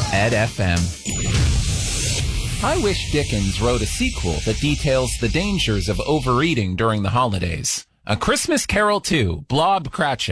Ed FM. I wish Dickens wrote a sequel that details the dangers of overeating during the holidays. A Christmas Carol 2, Blob Cratchit.